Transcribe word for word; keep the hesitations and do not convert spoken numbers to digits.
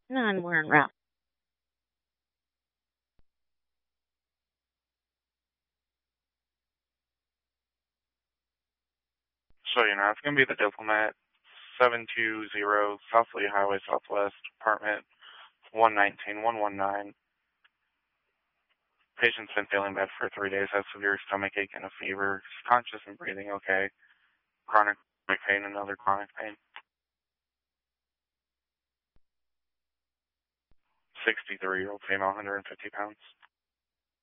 None were en route. So, you know, it's going to be the Diplomat, seven two zero South Lee Highway Southwest, apartment one nineteen one nineteen. Patient's been feeling bad for three days, has severe stomach ache and a fever. She's conscious and breathing okay. Chronic pain and other chronic pain. sixty-three-year-old female, one hundred fifty pounds.